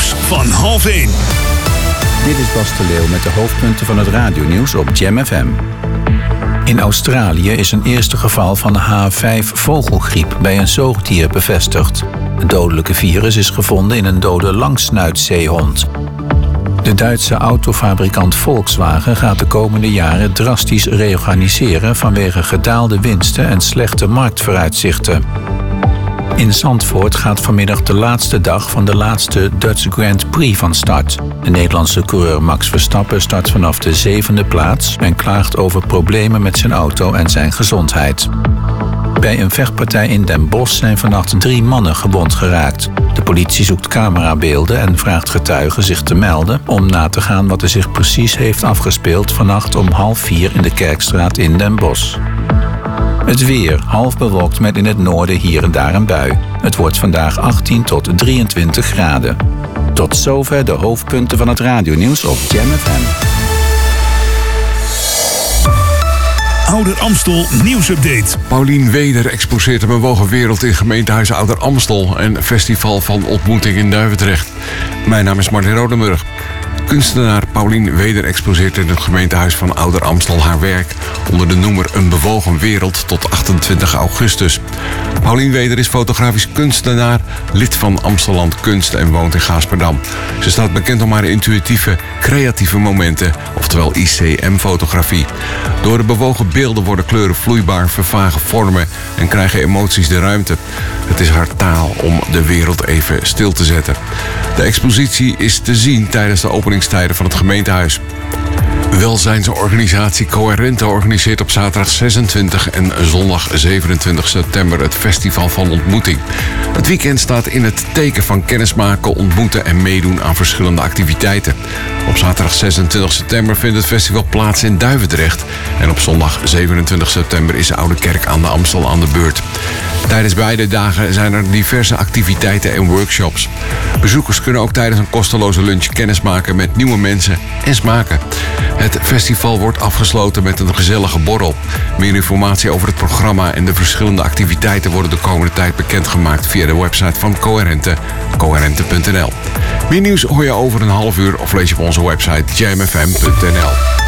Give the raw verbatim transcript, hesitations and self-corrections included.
Nieuws van half één. Dit is Bas de Leeuw met de hoofdpunten van het radionieuws op Jam F M. In Australië is een eerste geval van de H vijf vogelgriep bij een zoogdier bevestigd. Het dodelijke virus is gevonden in een dode langsnuitzeehond. De Duitse autofabrikant Volkswagen gaat de komende jaren drastisch reorganiseren vanwege gedaalde winsten en slechte marktvooruitzichten. In Zandvoort gaat vanmiddag de laatste dag van de laatste Dutch Grand Prix van start. De Nederlandse coureur Max Verstappen start vanaf de zevende plaats en klaagt over problemen met zijn auto en zijn gezondheid. Bij een vechtpartij in Den Bosch zijn vannacht drie mannen gewond geraakt. De politie zoekt camerabeelden en vraagt getuigen zich te melden om na te gaan wat er zich precies heeft afgespeeld vannacht om half vier in de Kerkstraat in Den Bosch. Het weer, half bewolkt met in het noorden hier en daar een bui. Het wordt vandaag achttien tot drieëntwintig graden. Tot zover de hoofdpunten van het radionieuws op Jam F M. Ouder Amstel nieuwsupdate. Paulien Weder exposeert een bewogen wereld in gemeentehuis Ouder Amstel en festival van ontmoeting in Duivendrecht. Mijn naam is Martin Rodenburg. Kunstenaar Paulien Weder exposeert in het gemeentehuis van Ouder Amstel haar werk onder de noemer Een bewogen wereld tot achtentwintig augustus. Paulien Weder is fotografisch kunstenaar, lid van Amstelland Kunst en woont in Gaasperdam. Ze staat bekend om haar intuïtieve, creatieve momenten, oftewel I C M-fotografie. Door de bewogen beelden worden kleuren vloeibaar, vervagen vormen en krijgen emoties de ruimte. Het is haar taal om de wereld even stil te zetten. De expositie is te zien tijdens de openingstijden van het gemeentehuis. Welzijnsorganisatie Coherente organiseert op zaterdag zesentwintig en zondag zevenentwintig september het Festival van Ontmoeting. Het weekend staat in het teken van kennismaken, ontmoeten en meedoen aan verschillende activiteiten. Op zaterdag zesentwintig september vindt het festival plaats in Duivendrecht en op zondag zevenentwintig september is de Oude Kerk aan de Amstel aan de beurt. Tijdens beide dagen zijn er diverse activiteiten en workshops. Bezoekers kunnen ook tijdens een kosteloze lunch kennismaken met nieuwe mensen en smaken. Het festival wordt afgesloten met een gezellige borrel. Meer informatie over het programma en de verschillende activiteiten worden de komende tijd bekendgemaakt via de website van Coherente, coherente punt n l. Meer nieuws hoor je over een half uur of lees je op onze website jam f m punt n l.